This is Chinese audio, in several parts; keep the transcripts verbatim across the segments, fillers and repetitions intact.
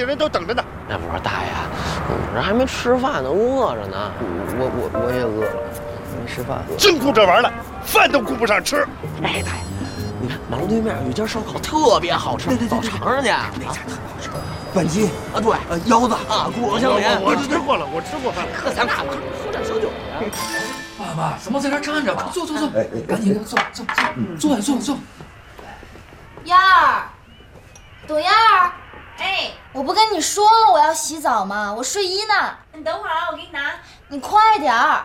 里人都等着呢。 那不是大爷，我这还没吃饭呢，饿着呢。我我我也饿了，没吃饭。 真顾这玩了，饭都顾不上吃。 哎，大爷，你看马路对面有一家烧烤，特别好吃，走尝尝去。 那家特好吃，板鸡啊，对， 呃，腰子啊，骨肉相连。 我吃过了，我吃过饭。 可想看了，喝点小酒。 爸爸，怎么在这站着吧？坐坐坐，赶紧坐坐坐，坐坐坐。 燕儿，董燕儿，哎，我不跟你说了我要洗澡吗？我睡衣呢。 你等会儿啊，我给你拿。 你快点儿。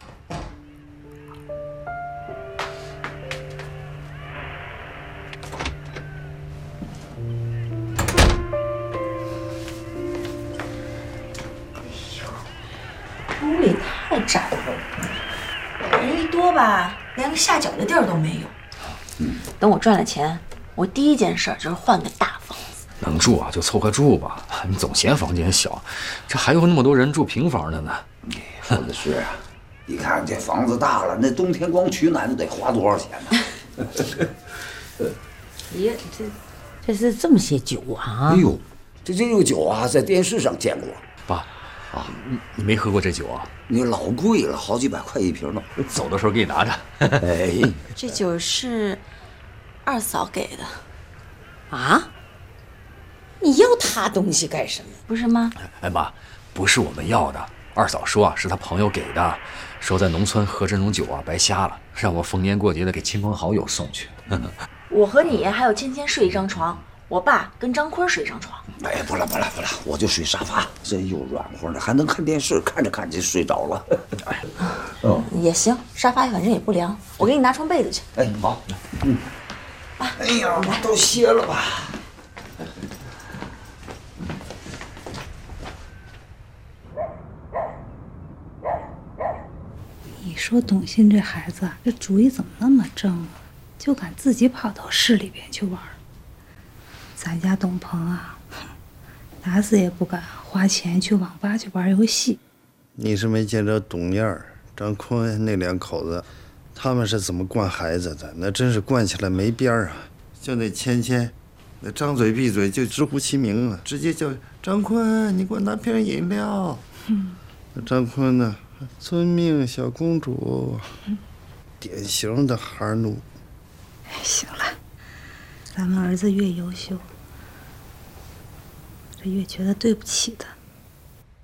屋里太窄了，人一多吧，连个下脚的地儿都没有。嗯，等我赚了钱，我第一件事就是换个大房子。 能住啊就凑合住吧，你总嫌房间小，这还有那么多人住平房的呢。 说的是啊，你看这房子大了，那冬天光取暖都得花多少钱呢？ 爷，这这是这么些酒啊！ 哎呦，这这个酒啊，在电视上见过。 爸，啊，你你没喝过这酒啊？ 你老贵了，好几百块一瓶呢。 走的时候给你拿着。 哎， 这酒是二嫂给的啊？ 你要他东西干什么？ 不是吗？ 哎妈，不是我们要的，二嫂说啊是她朋友给的，说在农村喝这种酒啊白瞎了，让我逢年过节的给亲朋好友送去。 我和你还有芊芊睡一张床，我爸跟张坤睡一张床。 哎，不了不了不了，我就睡沙发，这又软和呢，还能看电视，看着看着就睡着了。哎， 嗯，也行，沙发反正也不凉，我给你拿床被子去。 哎，好，嗯，哎呀，都歇了吧。 你说董欣这孩子，这主意怎么那么正啊？就敢自己跑到市里边去玩。咱家董鹏啊，打死也不敢花钱去网吧去玩游戏。 你是没见着董燕儿、张坤那两口子，他们是怎么惯孩子的？那真是惯起来没边儿啊！就那芊芊，那张嘴闭嘴就直呼其名啊，直接叫张坤，你给我拿瓶饮料。嗯，那张坤呢？遵命，小公主，典型的孩奴。 行了，咱们儿子越优秀，这越觉得对不起他。